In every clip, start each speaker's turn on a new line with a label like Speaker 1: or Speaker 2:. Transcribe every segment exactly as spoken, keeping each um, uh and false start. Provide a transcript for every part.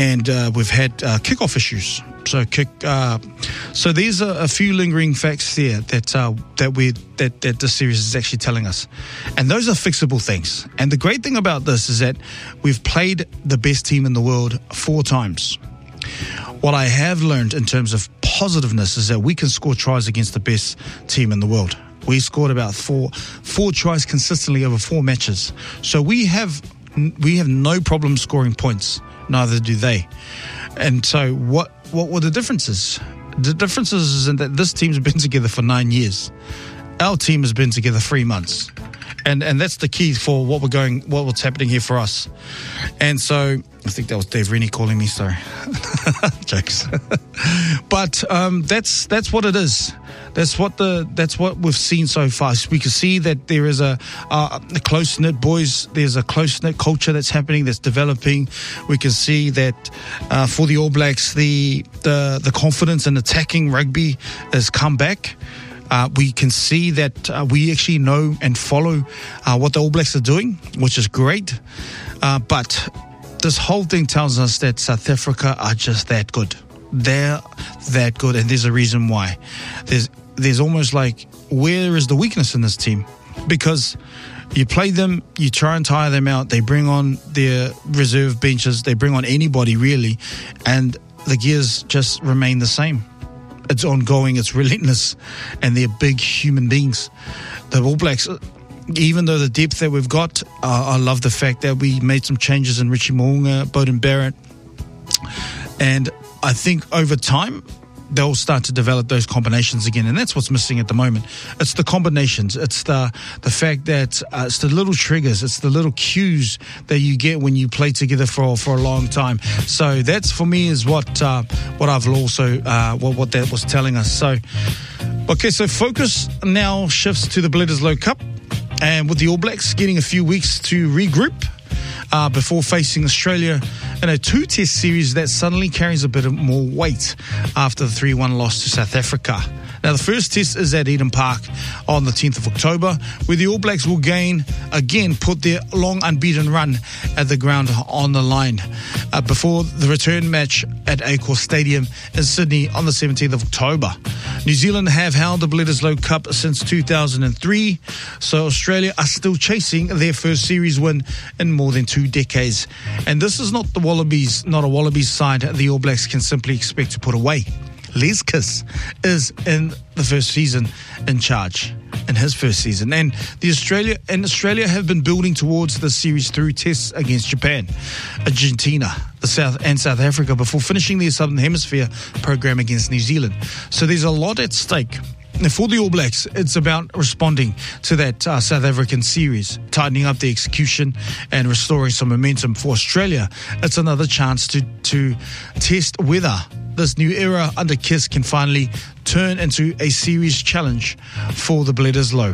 Speaker 1: and uh, we've had uh, kickoff issues. So kick. Uh, so these are a few lingering facts there that uh, that we that that this series is actually telling us, and those are fixable things. And the great thing about this is that we've played the best team in the world four times. What I have learned in terms of positiveness is that we can score tries against the best team in the world. We scored about four four tries consistently over four matches. So we have we have no problem scoring points. Neither do they. And so what what were the differences? The differences is in that this team's been together for nine years. Our team has been together three months. And and that's the key for what we're going, what what's happening here for us. And so I think that was Dave Rennie calling me. Sorry, jokes. But um, that's that's what it is. That's what the that's what we've seen so far. We can see that there is a, a, a close knit boys. There's a close knit culture that's happening, that's developing. We can see that uh, for the All Blacks, the the the confidence in attacking rugby has come back. Uh, we can see that uh, we actually know and follow uh, what the All Blacks are doing, which is great. Uh, but this whole thing tells us that South Africa are just that good. They're that good, and there's a reason why. There's there's almost like, where is the weakness in this team? Because you play them, you try and tire them out, they bring on their reserve benches, they bring on anybody really, and the gears just remain the same. It's ongoing, it's relentless, and they're big human beings. The All Blacks, even though the depth that we've got, uh, I love the fact that we made some changes in Richie Mo'unga, Beauden Barrett, and I think over time they'll start to develop those combinations again, and that's what's missing at the moment. It's the combinations. It's the the fact that uh, it's the little triggers. It's the little cues that you get when you play together for for a long time. So that's, for me, is what uh, what I've also uh, what what that was telling us. So okay, so focus now shifts to the Bledisloe Cup, and with the All Blacks getting a few weeks to regroup Uh, before facing Australia in a two-test series that suddenly carries a bit of more weight after the three one loss to South Africa. Now, the first test is at Eden Park on the tenth of October, where the All Blacks will gain, again, put their long unbeaten run at the ground on the line uh, before the return match at Accor Stadium in Sydney on the seventeenth of October. New Zealand have held the Bledisloe Cup since two thousand three, so Australia are still chasing their first series win in more than two decades. And this is not the Wallabies, not a Wallabies side the All Blacks can simply expect to put away. Les Kiss is in the first season in charge, in his first season. And the Australia and Australia have been building towards the series through tests against Japan, Argentina, the South and South Africa before finishing their Southern Hemisphere program against New Zealand. So there's a lot at stake. And for the All Blacks, it's about responding to that uh, South African series, tightening up the execution and restoring some momentum. For Australia, it's another chance to, to test whether this new era under Kiss can finally turn into a series challenge for the Bledisloe.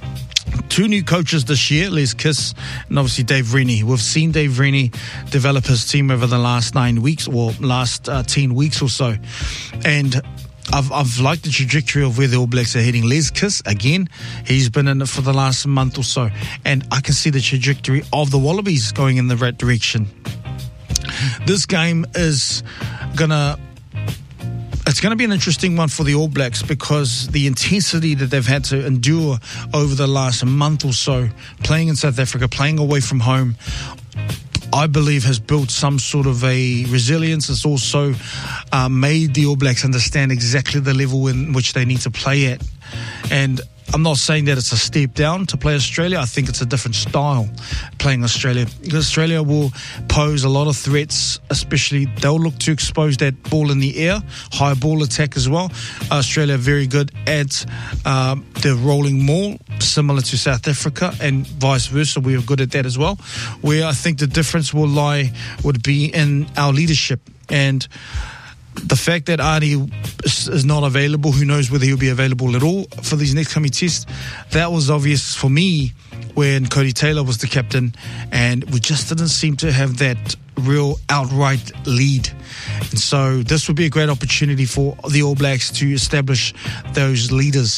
Speaker 1: Two new coaches this year, Les Kiss and obviously Dave Rennie. We've seen Dave Rennie develop his team over the last nine weeks or last uh, ten weeks or so. And I've I've liked the trajectory of where the All Blacks are heading. Les Kiss, again, he's been in it for the last month or so. And I can see the trajectory of the Wallabies going in the right direction. This game is going to... It's going to be an interesting one for the All Blacks because the intensity that they've had to endure over the last month or so, playing in South Africa, playing away from home, I believe has built some sort of a resilience. It's also uh, made the All Blacks understand exactly the level in which they need to play at. And I'm not saying that it's a step down to play Australia. I think it's a different style playing Australia. Australia will pose a lot of threats, especially they'll look to expose that ball in the air, high ball attack as well. Australia very good at um, the rolling maul, similar to South Africa, and vice versa. We are good at that as well. Where I think the difference will lie would be in our leadership. And the fact that Arnie is not available, who knows whether he'll be available at all for these next coming tests, that was obvious for me when Cody Taylor was the captain, and we just didn't seem to have that real outright lead. And so this would be a great opportunity for the All Blacks to establish those leaders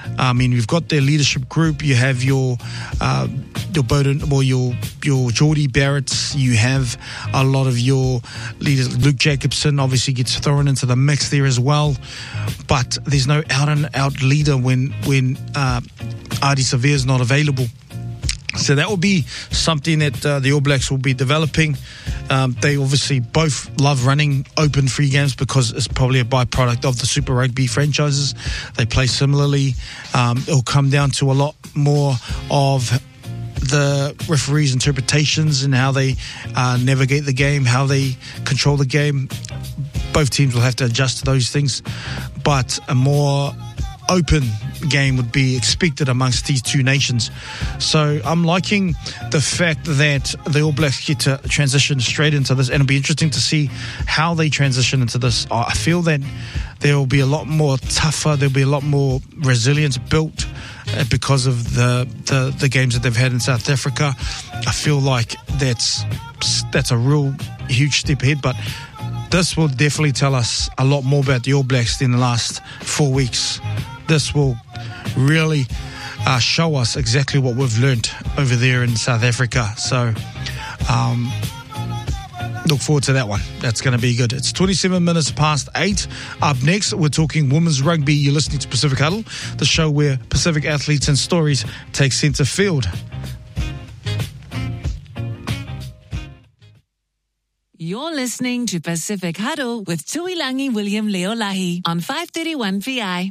Speaker 1: I mean, you've got their leadership group. You have your uh, your Bowden, or your your Geordie Barretts. You have a lot of your leaders. Luke Jacobson obviously gets thrown into the mix there as well. But there's no out and out leader when when uh, Ardie Savea is not available. So that will be something that uh, the All Blacks will be developing. Um, they obviously both love running open free games because it's probably a byproduct of the Super Rugby franchises. They play similarly. Um, it'll come down to a lot more of the referees' interpretations and how they uh, navigate the game, how they control the game. Both teams will have to adjust to those things. But a more open game would be expected amongst these two nations. So I'm liking the fact that the All Blacks get to transition straight into this, and it'll be interesting to see how they transition into this. I feel that there will be a lot more tougher, there'll be a lot more resilience built because of the, the, the games that they've had in South Africa. I feel like that's that's a real huge step ahead, but this will definitely tell us a lot more about the All Blacks than the last four weeks. This will really uh, show us exactly what we've learned over there in South Africa. So um, look forward to that one. That's going to be good. It's twenty-seven minutes past eight. Up next, we're talking women's rugby. You're listening to Pacific Huddle, the show where Pacific athletes and stories take centre field.
Speaker 2: You're listening to Pacific Huddle with Tuilangi William Leolahi on five thirty-one V I.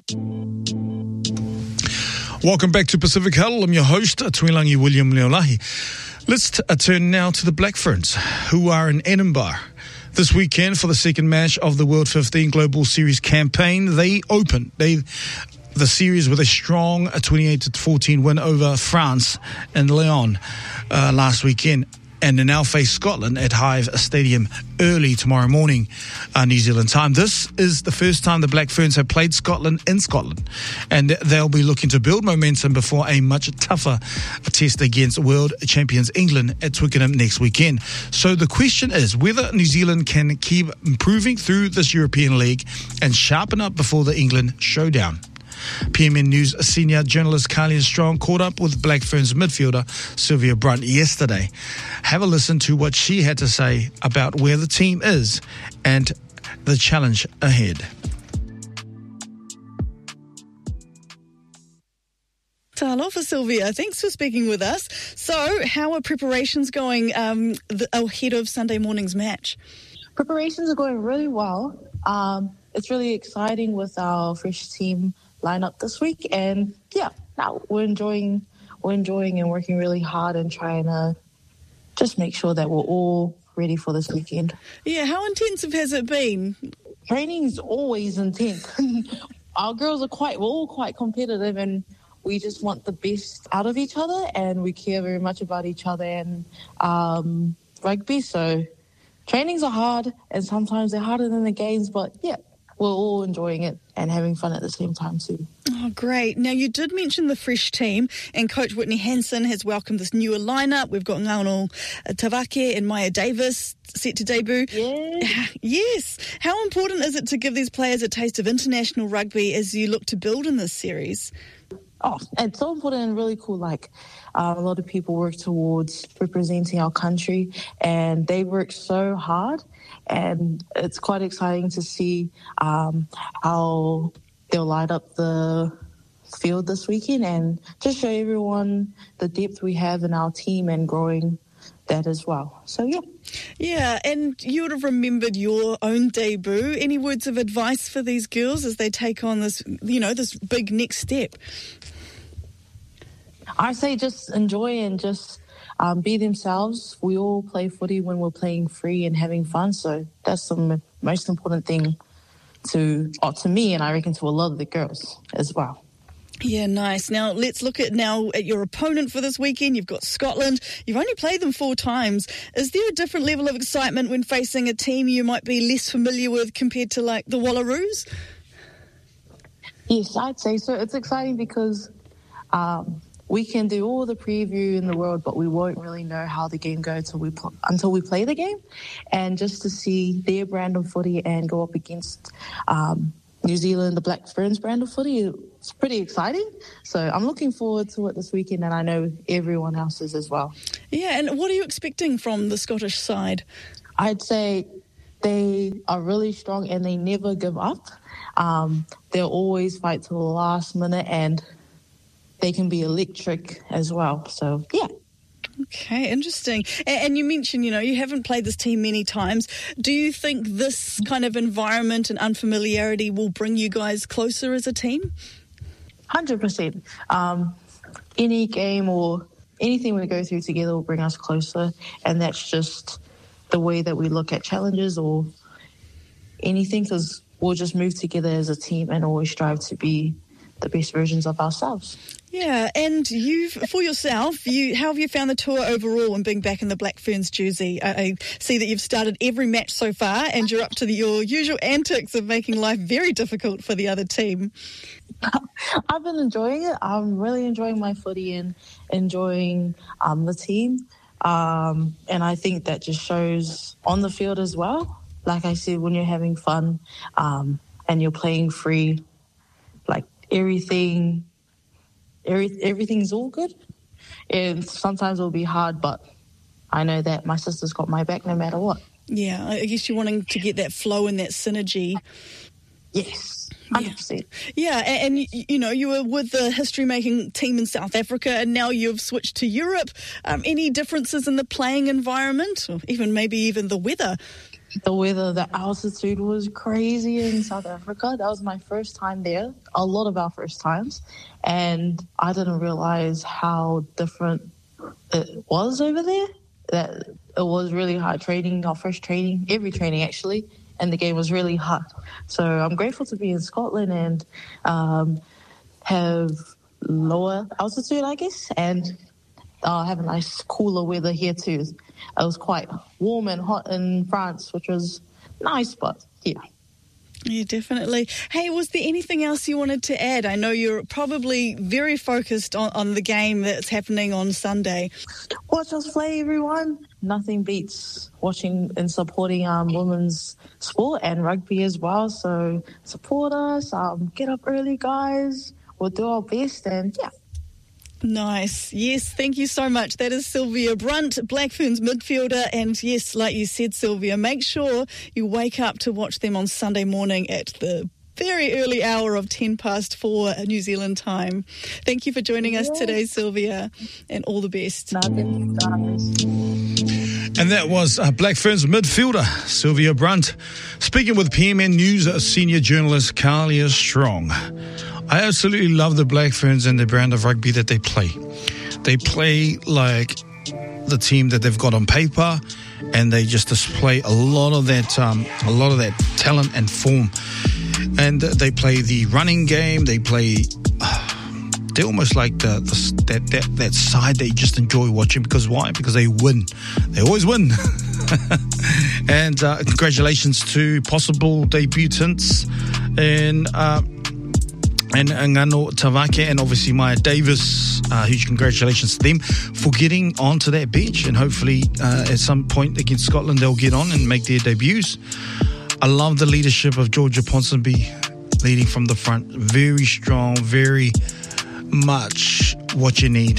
Speaker 1: Welcome back to Pacific Huddle. I'm your host, Tuilangi William Leolahi. Let's t- uh, turn now to the Black Ferns, who are in Edinburgh this weekend for the second match of the World fifteen Global Series campaign. They open they the series with a strong twenty-eight to fourteen win over France and Lyon uh, last weekend. And they now face Scotland at Hive Stadium early tomorrow morning, uh, New Zealand time. This is the first time the Black Ferns have played Scotland in Scotland, and they'll be looking to build momentum before a much tougher test against world champions England at Twickenham next weekend. So the question is whether New Zealand can keep improving through this European League and sharpen up before the England showdown. P M N News senior journalist Carly Strong caught up with Black Ferns midfielder Sylvia Brunt yesterday. Have a listen to what she had to say about where the team is and the challenge ahead.
Speaker 3: Talofa Sylvia, thanks for speaking with us. So, how are preparations going um, the, ahead of Sunday morning's match?
Speaker 4: Preparations are going really well. Um, it's really exciting with our fresh team lineup this week, and yeah, now we're enjoying, we're enjoying and working really hard and trying to just make sure that we're all ready for this weekend.
Speaker 3: Yeah, how intensive has it been?
Speaker 4: Training's always intense. Our girls are quite, we're all quite competitive, and we just want the best out of each other, and we care very much about each other and um, rugby. So trainings are hard, and sometimes they're harder than the games, but yeah, we're all enjoying it and having fun at the same time too.
Speaker 3: Oh, great. Now, you did mention the fresh team, and Coach Whitney Hansen has welcomed this newer lineup. We've got Ngauno Tavake and Maya Davis set to debut.
Speaker 4: Yeah.
Speaker 3: Yes. How important is it to give these players a taste of international rugby as you look to build in this series?
Speaker 4: Oh, it's so important and really cool. Like, um, a lot of people work towards representing our country, and they work so hard. And it's quite exciting to see um, how they'll light up the field this weekend and just show everyone the depth we have in our team and growing that as well. So, yeah.
Speaker 3: Yeah, and you would have remembered your own debut. Any words of advice for these girls as they take on this, you know, this big next step?
Speaker 4: I say just enjoy and just um, be themselves. We all play footy when we're playing free and having fun, so that's the most important thing to, or to me, and I reckon to a lot of the girls as well.
Speaker 3: Yeah, nice. Now, let's look at now at your opponent for this weekend. You've got Scotland. You've only played them four times. Is there a different level of excitement when facing a team you might be less familiar with compared to, like, the Wallaroos?
Speaker 4: Yes, I'd say so. It's exciting because um, we can do all the preview in the world, but we won't really know how the game goes until we, pl- until we play the game. And just to see their brand of footy and go up against um, New Zealand, the Black Ferns brand of footy. It's pretty exciting. So I'm looking forward to it this weekend, and I know everyone else is as well.
Speaker 3: Yeah, and what are you expecting from the Scottish side?
Speaker 4: I'd say they are really strong and they never give up. Um, they'll always fight to the last minute, and they can be electric as well. So, yeah.
Speaker 3: Okay, interesting. And you mentioned, you know, you haven't played this team many times. Do you think this kind of environment and unfamiliarity will bring you guys closer as a team?
Speaker 4: one hundred percent. Um, any game or anything we go through together will bring us closer, and that's just the way that we look at challenges or anything, because we'll just move together as a team and always strive to be the best versions of ourselves.
Speaker 3: Yeah, and you, for yourself, you how have you found the tour overall and being back in the Black Ferns jersey? I, I see that you've started every match so far and you're up to the, your usual antics of making life very difficult for the other team.
Speaker 4: I've been enjoying it. I'm really enjoying my footy and enjoying um, the team. Um, and I think that just shows on the field as well. Like I said, when you're having fun um, and you're playing free, like everything... Every, everything's all good. And sometimes it'll be hard, but I know that my sister's got my back no matter what.
Speaker 3: Yeah, I guess you're wanting to get that flow and that synergy.
Speaker 4: Yes, one hundred percent.
Speaker 3: Yeah, and, and you know, you were with the history-making team in South Africa and now you've switched to Europe. Um, any differences in the playing environment or even maybe even the weather?
Speaker 4: The weather, the altitude was crazy in South Africa. That was my first time there, a lot of our first times. And I didn't realize how different it was over there. That it was really hard training, our first training, every training actually, and the game was really hard. So I'm grateful to be in Scotland and um, have lower altitude, I guess, and uh, have a nice cooler weather here too. It was quite warm and hot in France, which was nice, but yeah.
Speaker 3: Yeah, definitely. Hey, was there anything else you wanted to add? I know you're probably very focused on, on the game that's happening on Sunday.
Speaker 4: Watch us play, everyone. Nothing beats watching and supporting um, women's sport and rugby as well. So support us, um, get up early, guys. We'll do our best, and yeah.
Speaker 3: Nice. Yes, thank you so much. That is Sylvia Brunt, Black Ferns midfielder. And yes, like you said, Sylvia, make sure you wake up to watch them on Sunday morning at the very early hour of ten past four New Zealand time. Thank you for joining yes. us today, Sylvia, and all the best.
Speaker 4: Nothing, guys.
Speaker 1: And that was uh, Black Ferns midfielder Sylvia Brunt speaking with P M N News senior journalist Kalia Strong. I absolutely love the Black Ferns and the brand of rugby that they play. They play like the team that they've got on paper, and they just display a lot of that, um, a lot of that talent and form. And they play the running game. They play. Uh, they're almost like the, the that that that side that you just enjoy watching because why? Because they win. They always win. And uh, congratulations to possible debutants in. Uh, And Ngano Tavake and obviously Maya Davis, uh, huge congratulations to them for getting onto that bench. And hopefully uh, at some point against Scotland, they'll get on and make their debuts. I love the leadership of Georgia Ponsonby leading from the front. Very strong, very much what you need.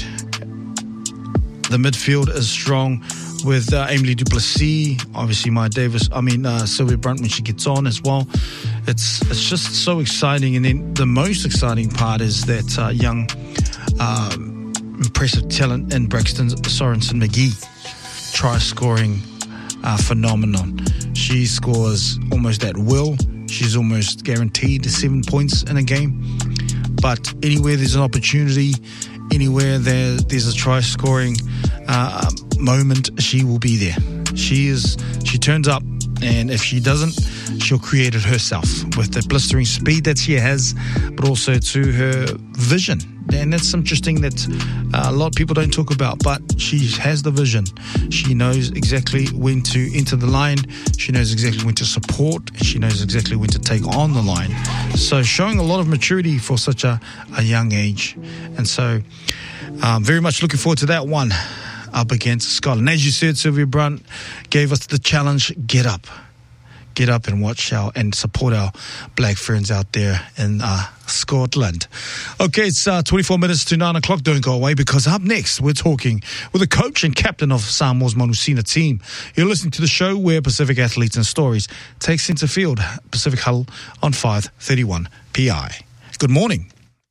Speaker 1: The midfield is strong with uh, Emily Duplessis, obviously Maya Davis, I mean uh, Sylvia Brunt when she gets on as well. It's it's just so exciting. And then the most exciting part is that uh, young, um, impressive talent in Braxton Sorensen McGee, try-scoring uh, phenomenon. She scores almost at will. She's almost guaranteed seven points in a game. But anywhere there's an opportunity, anywhere there there's a try-scoring uh, moment, she will be there. She is. She turns up. And if she doesn't, she'll create it herself with the blistering speed that she has, but also to her vision. And that's interesting that uh, a lot of people don't talk about, but she has the vision. She knows exactly when to enter the line. She knows exactly when to support. And she knows exactly when to take on the line. So showing a lot of maturity for such a, a young age. And so um, very much looking forward to that one. Up against Scotland. As you said, Sylvia Brunt gave us the challenge, get up. get up and watch our and support our black friends out there in uh, Scotland. Okay, it's uh, twenty-four minutes to nine o'clock. Don't go away, because up next we're talking with the coach and captain of Samoa's Manusina team. You're listening to the show where Pacific Athletes and Stories takes centre field. Pacific Huddle on five thirty-one P I. Good morning.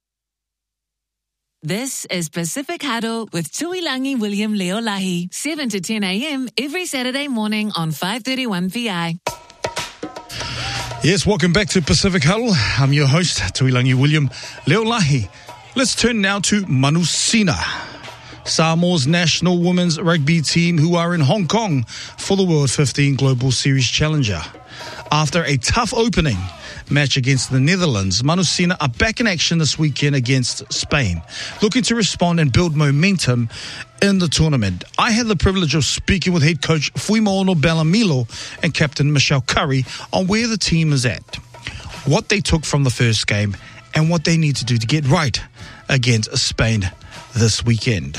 Speaker 2: This is Pacific Huddle with Tuilangi William Leolahi, seven to ten a.m. every Saturday morning on five thirty-one P I.
Speaker 1: Yes, welcome back to Pacific Huddle. I'm your host, Tuilangi William Leolahi. Let's turn now to Manusina, Samoa's national women's rugby team, who are in Hong Kong for the World fifteen Global Series Challenger. After a tough opening match against the Netherlands, Manusina are back in action this weekend against Spain, looking to respond and build momentum in the tournament. I had the privilege of speaking with head coach Fuimono Balamilo and captain Michelle Curry on where the team is at, what they took from the first game, and what they need to do to get right against Spain this weekend.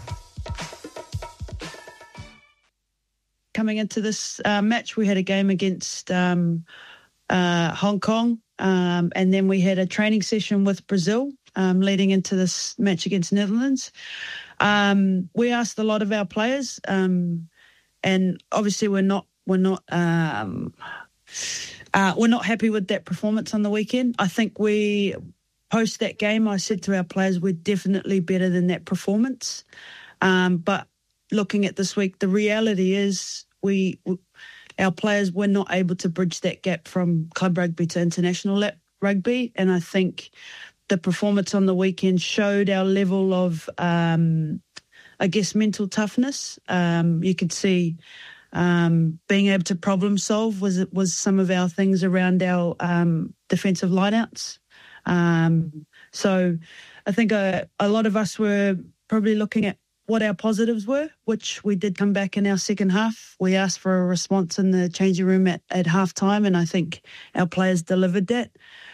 Speaker 5: Coming into this uh, match, we had a game against um, uh, Hong Kong, um, and then we had a training session with Brazil um, leading into this match against Netherlands. Um, we asked a lot of our players, um, and obviously we're not we're not um, uh, we're not happy with that performance on the weekend. I think we post that game, I said to our players, we're definitely better than that performance, um, but looking at this week, the reality is we, our players were not able to bridge that gap from club rugby to international rugby. And I think the performance on the weekend showed our level of, um, I guess, mental toughness. Um, you could see um, being able to problem solve was was some of our things around our um, defensive lineouts. Um, so I think a, a lot of us were probably looking at what our positives were, which we did come back in our second half. We asked for a response in the changing room at, at half time, and I think our players delivered that.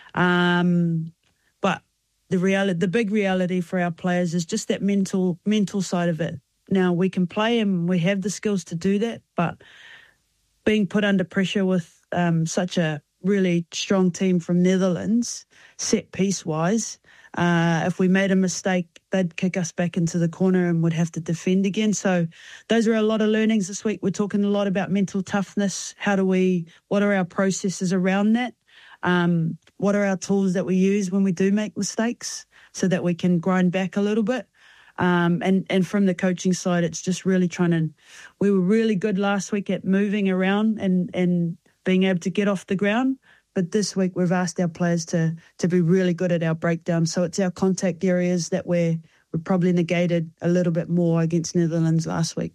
Speaker 5: Um, but the reality, the big reality for our players is just that mental mental side of it. Now, we can play and we have the skills to do that, but being put under pressure with um, such a really strong team from Netherlands, set piece-wise, Uh, if we made a mistake, they'd kick us back into the corner and would have to defend again. So those are a lot of learnings this week. We're talking a lot about mental toughness. How do we, what are our processes around that? Um, what are our tools that we use when we do make mistakes so that we can grind back a little bit? Um, and, and from the coaching side, it's just really trying to, we were really good last week at moving around and, and being able to get off the ground. But this week we've asked our players to to be really good at our breakdown. So it's our contact areas that we're, we're probably negated a little bit more against Netherlands last week.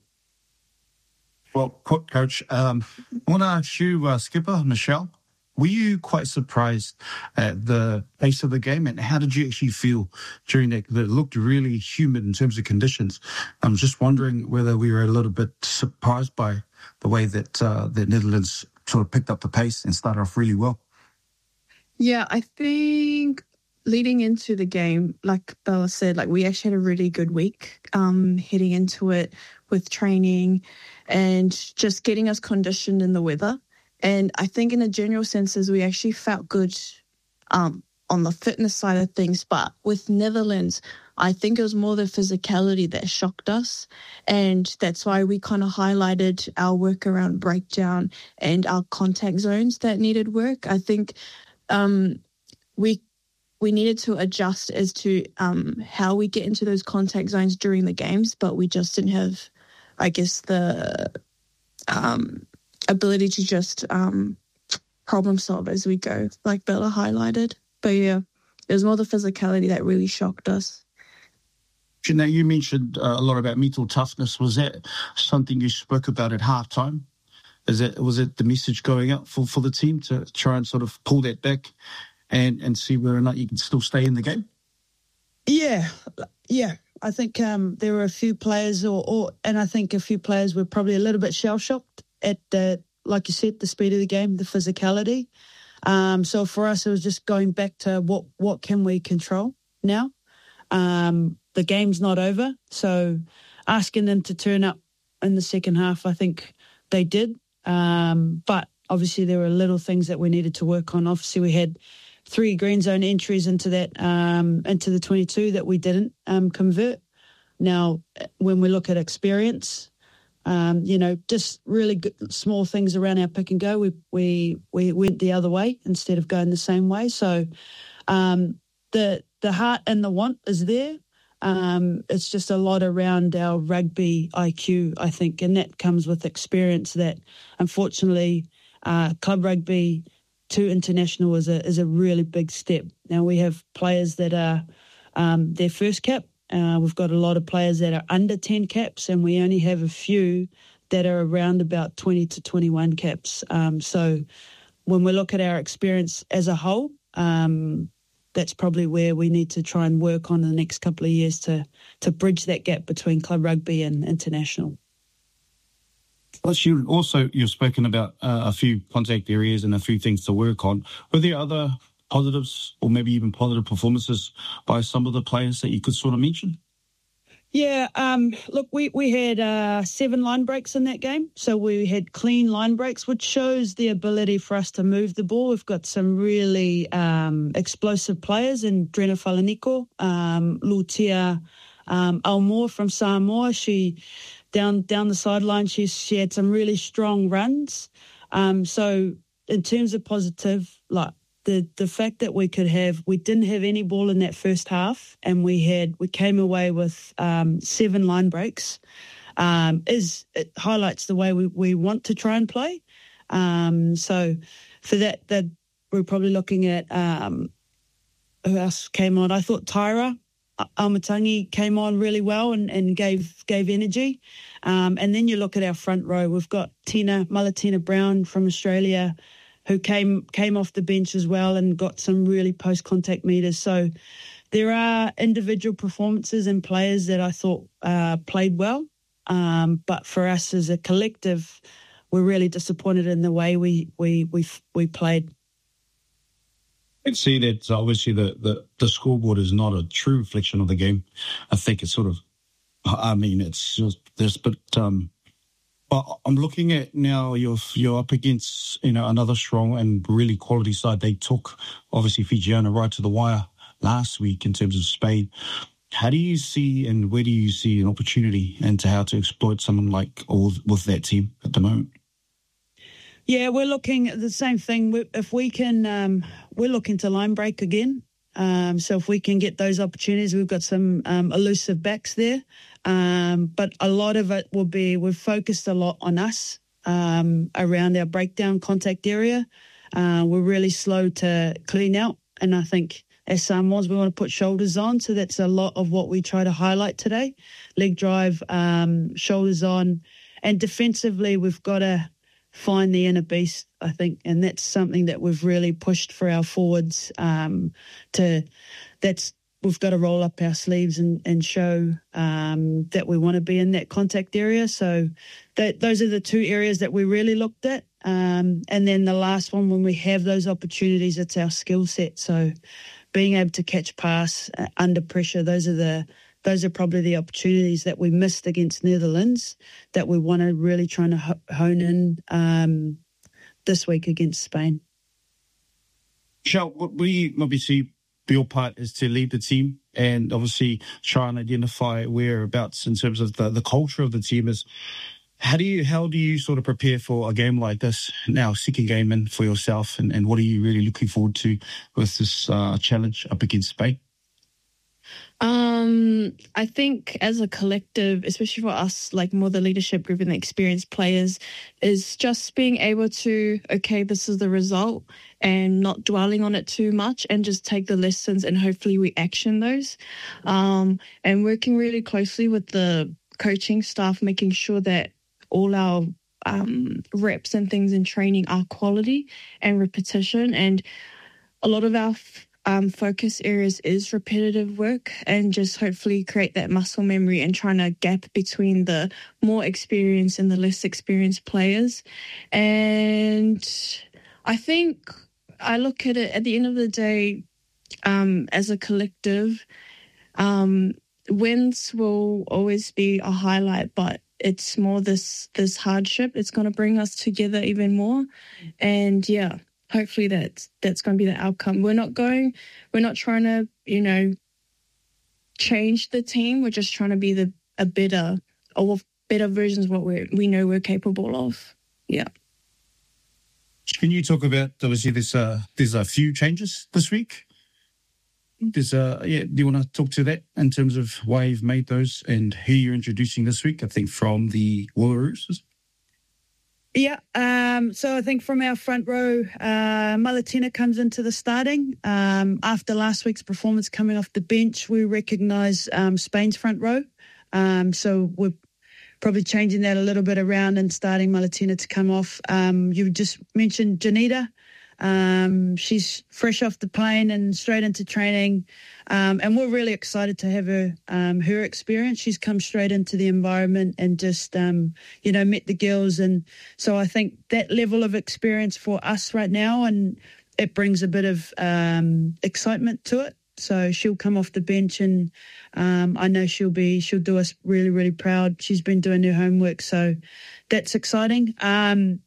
Speaker 6: Well, Coach, um, I want to ask you, uh, Skipper, Michelle, were you quite surprised at the pace of the game, and how did you actually feel during that? It looked really humid in terms of conditions. I'm just wondering whether we were a little bit surprised by the way that uh, the Netherlands sort of picked up the pace and started off really well.
Speaker 7: Yeah, I think leading into the game, like Bella said, like we actually had a really good week um, heading into it with training and just getting us conditioned in the weather. And I think in a general sense, we actually felt good um, on the fitness side of things. But with Netherlands, I think it was more the physicality that shocked us. And that's why we kind of highlighted our work around breakdown and our contact zones that needed work. I think um, we we needed to adjust as to um, how we get into those contact zones during the games, but we just didn't have, I guess, the um, ability to just um, problem solve as we go, like Bella highlighted. But yeah, it was more the physicality that really shocked us.
Speaker 6: Now, you mentioned uh, a lot about mental toughness. Was that something you spoke about at halftime? Is it was it the message going out for, for the team to try and sort of pull that back and, and see whether or not you can still stay in the game?
Speaker 5: Yeah, yeah. I think um, there were a few players, or, or and I think a few players were probably a little bit shell-shocked at, the, like you said, the speed of the game, the physicality. Um, so for us, it was just going back to what, what can we control now? Um, the game's not over, so asking them to turn up in the second half, I think they did. Um, but obviously, there were little things that we needed to work on. Obviously, we had three green zone entries into that um, into the twenty-two that we didn't um, convert. Now, when we look at experience, um, you know, just really good, small things around our pick and go, we we we went the other way instead of going the same way. So um, the the heart and the want is there. Um, it's just a lot around our rugby I Q, I think, and that comes with experience that, unfortunately, uh, club rugby to international is a is a really big step. Now, we have players that are um, their first cap. Uh, we've got a lot of players that are under ten caps, and we only have a few that are around about twenty to twenty-one caps. Um, so when we look at our experience as a whole, um, that's probably where we need to try and work on in the next couple of years to to bridge that gap between club rugby and international.
Speaker 6: Plus, you also you've spoken about uh, a few contact areas and a few things to work on. Were there other positives or maybe even positive performances by some of the players that you could sort of mention?
Speaker 5: Yeah, um, look, we, we had uh, seven line breaks in that game. So we had clean line breaks, which shows the ability for us to move the ball. We've got some really um, explosive players in Drena Falaniko, um, Lutia um, Almore from Samoa. She, down down the sideline, she, she had some really strong runs. Um, so in terms of positive, like, The the fact that we could have, we didn't have any ball in that first half, and we had we came away with um, seven line breaks, um, is it highlights the way we, we want to try and play. Um, so for that, that we're probably looking at um, who else came on. I thought Tyra Almatangi came on really well and, and gave gave energy. Um, and then you look at our front row. We've got Tina Malatina Brown from Australia, who came came off the bench as well and got some really post-contact meters. So there are individual performances and players that I thought uh, played well. Um, but for us as a collective, we're really disappointed in the way we we we we played.
Speaker 6: I can see that obviously the, the, the scoreboard is not a true reflection of the game. I think it's sort of, I mean, it's just this, but... Um, But I'm looking at now you're you're up against, you know, another strong and really quality side. They took, obviously, Fijiana right to the wire last week in terms of Spain. How do you see and where do you see an opportunity into how to exploit someone like or with that team at the moment?
Speaker 5: Yeah, we're looking at the same thing. If we can, um, we're looking to line break again. Um, so if we can get those opportunities, we've got some um, elusive backs there. Um, but a lot of it will be, we've focused a lot on us um, around our breakdown contact area. Uh, we're really slow to clean out. And I think as Samoans, we want to put shoulders on. So that's a lot of what we try to highlight today. Leg drive, um, shoulders on. And defensively, we've got to find the inner beast, I think. And that's something that we've really pushed for our forwards um, to, that's, we've got to roll up our sleeves and, and show um, that we want to be in that contact area. So that those are the two areas that we really looked at. Um, and then the last one, when we have those opportunities, it's our skill set. So being able to catch pass uh, under pressure, those are the those are probably the opportunities that we missed against Netherlands that we want to really try to hone in um, this week against Spain.
Speaker 6: Michelle, we obviously, your part is to lead the team and obviously try and identify whereabouts in terms of the, the culture of the team is. How do you how do you sort of prepare for a game like this now, second game in for yourself, and, and what are you really looking forward to with this uh, challenge up against Spain?
Speaker 7: Um, I think as a collective, especially for us, like more the leadership group and the experienced players, is just being able to, okay, this is the result, and not dwelling on it too much, and just take the lessons and hopefully we action those. Um, and working really closely with the coaching staff, making sure that all our um, reps and things in training are quality and repetition. And a lot of our um, focus areas is repetitive work, and just hopefully create that muscle memory and trying to gap between the more experienced and the less experienced players. And I think I look at it at the end of the day um, as a collective. Um, wins will always be a highlight, but it's more this this hardship. It's going to bring us together even more. And yeah, hopefully that's that's going to be the outcome. We're not going, we're not trying to, you know, change the team. We're just trying to be the a better or better versions of what we we know we're capable of. Yeah.
Speaker 6: Can you talk about, obviously there's a, there's a few changes this week. There's a, yeah, do you want to talk to that in terms of why you've made those and who you're introducing this week? I think from the Wallaroos.
Speaker 5: Yeah, um, so I think from our front row, uh, Malatina comes into the starting. Um, after last week's performance coming off the bench, we recognise um, Spain's front row. Um, so we're probably changing that a little bit around and starting Malatina to come off. Um, you just mentioned Janita. Um, she's fresh off the plane and straight into training. Um, and we're really excited to have her, um, her experience. She's come straight into the environment and just, um, you know, met the girls. And so I think that level of experience for us right now, and it brings a bit of um, excitement to it. So she'll come off the bench and um, I know she'll be, she'll do us really, really proud. She's been doing her homework. So that's exciting. Um,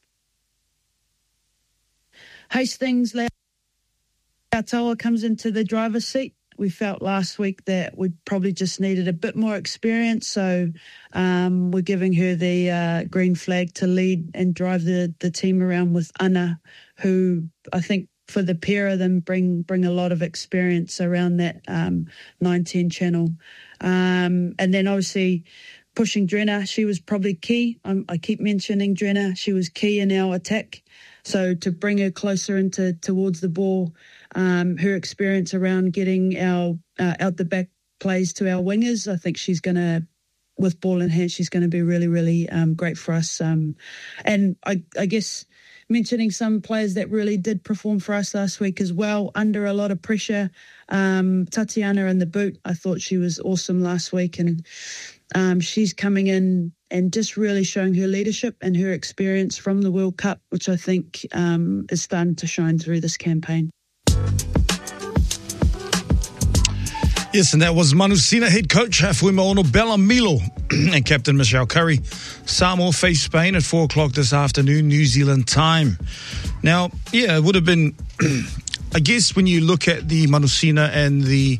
Speaker 5: Hastings Lautaua comes into the driver's seat. We felt last week that we probably just needed a bit more experience. So um, we're giving her the uh, green flag to lead and drive the, the team around with Anna, who I think for the pair of them bring bring a lot of experience around that um, nine ten channel. Um, and then obviously pushing Drenna, she was probably key. I'm, I keep mentioning Drenna. She was key in our attack. So to bring her closer into towards the ball, um, her experience around getting our uh, out the back plays to our wingers, I think she's going to, with ball in hand, she's going to be really, really um, great for us. Um, and I, I guess mentioning some players that really did perform for us last week as well, under a lot of pressure. Um, Tatiana in the boot, I thought she was awesome last week, and um, she's coming in and just really showing her leadership and her experience from the World Cup, which I think um, is starting to shine through this campaign.
Speaker 1: Yes, and that was Manusina head coach Fuimaono Bellamilo and Captain Michelle Curry. Samoa face Spain at four o'clock this afternoon, New Zealand time. Now, yeah, it would have been, I guess, when you look at the Manusina and the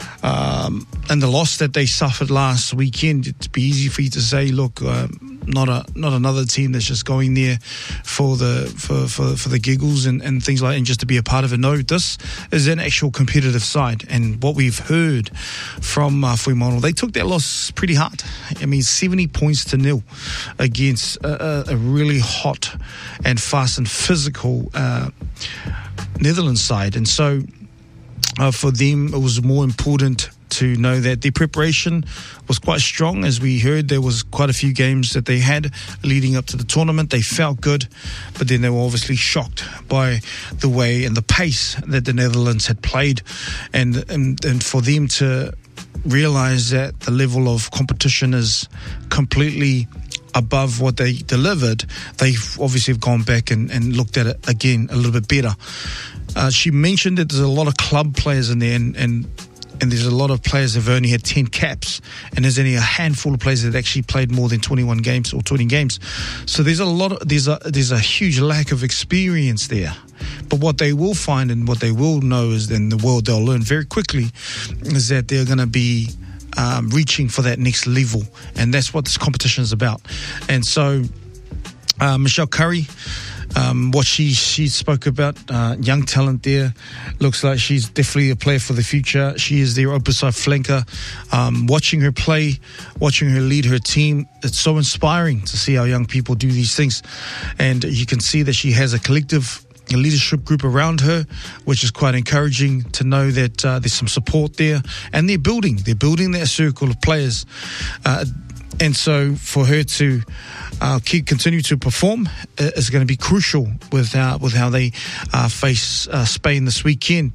Speaker 1: um, and the loss that they suffered last weekend, it'd be easy for you to say, look, uh, not a not another team that's just going there for the for, for, for the giggles and, and things like that, and just to be a part of it. No, this is an actual competitive side, and what we've heard from uh, Fuimaono, they took that loss pretty hard. I mean, seventy points to nil against a, a really hot and fast and physical uh, Netherlands side, and so uh, for them it was more important to know that their preparation was quite strong. As we heard, there was quite a few games that they had leading up to the tournament. They felt good, but then they were obviously shocked by the way and the pace that the Netherlands had played, and and, and for them to realize that the level of competition is completely above what they delivered, they've obviously have gone back and, and looked at it again a little bit better. Uh, she mentioned that there's a lot of club players in there, and, and and there's a lot of players that have only had ten caps, and there's only a handful of players that actually played more than twenty-one games or twenty games. So there's a lot of, there's a there's a huge lack of experience there. But what they will find and what they will know is, in the world they'll learn very quickly, is that they're going to be um, reaching for that next level, and that's what this competition is about. And so uh, Michelle Curry, Um, what she she spoke about, uh, young talent there, looks like she's definitely a player for the future. She is their opposite side flanker. Um, watching her play, watching her lead her team, it's so inspiring to see how young people do these things. And you can see that she has a collective a leadership group around her, which is quite encouraging to know that uh, there's some support there. And they're building, they're building that circle of players. Uh, And so for her to uh, keep continue to perform uh, is going to be crucial with, uh, with how they uh, face uh, Spain this weekend.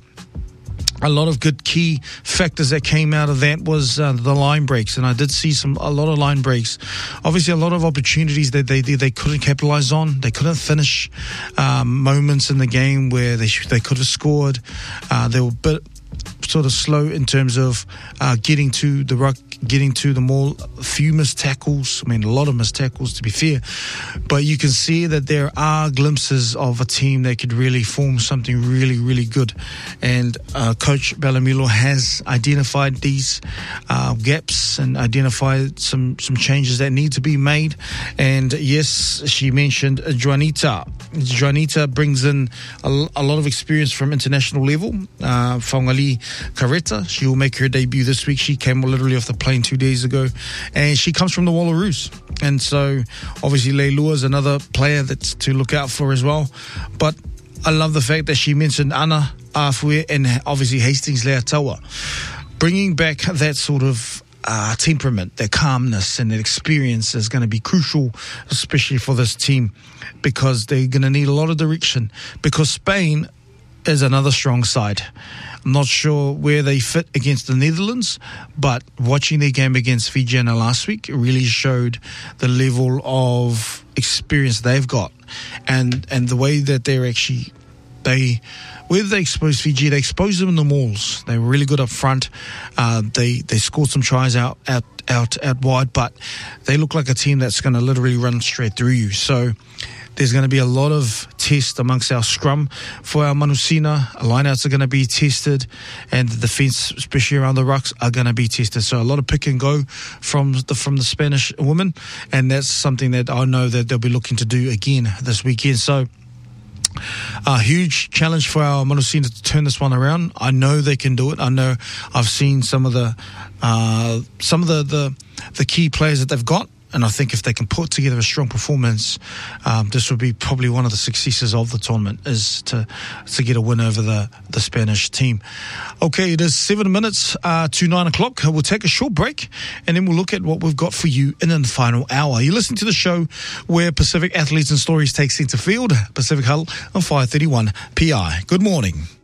Speaker 1: A lot of good key factors that came out of that was uh, the line breaks, and I did see some a lot of line breaks. Obviously, a lot of opportunities that they they, they couldn't capitalize on. They couldn't finish um, moments in the game where they sh- they could have scored. Uh, they were a bit sort of slow in terms of uh, getting to the ruck, getting to the maul. A few missed tackles. I mean, a lot of missed tackles, to be fair. But you can see that there are glimpses of a team that could really form something really, really good. And uh, Coach Bellamilo has identified these uh, gaps and identified some, some changes that need to be made. And yes, she mentioned Juanita. Juanita brings in a, a lot of experience from international level. Uh, Whaongali Kareta, she will make her debut this week. She came literally off the plane two days ago, and she comes from the Wallaroos. And so obviously Leilua is another player that's to look out for as well. But I love the fact that she mentioned Ana Afue and obviously Hastings Leataua, bringing back that sort of Uh, temperament, their calmness and their experience is going to be crucial, especially for this team, because they're going to need a lot of direction, because Spain is another strong side. I'm not sure where they fit against the Netherlands, but watching their game against Fijiana last week really showed the level of experience they've got, and and the way that they're actually they whether they exposed Fiji, they exposed them in the mauls. They were really good up front. Uh, they they scored some tries out out out out wide, but they look like a team that's going to literally run straight through you. So there's going to be a lot of test amongst our scrum for our Manusina. Lineouts are going to be tested, and the defence, especially around the rucks, are going to be tested. So a lot of pick and go from the from the Spanish women, and that's something that I know that they'll be looking to do again this weekend. So a huge challenge for our Manusina to turn this one around. I know they can do it. I know I've seen some of the uh, some of the, the the key players that they've got. And I think if they can put together a strong performance, um, this would be probably one of the successes of the tournament, is to to get a win over the, the Spanish team. Okay, it is seven minutes uh, to nine o'clock. We'll take a short break, and then we'll look at what we've got for you in the final hour. You're listening to the show where Pacific Athletes and Stories take centre field. Pacific Huddle on five thirty-one P I. Good morning.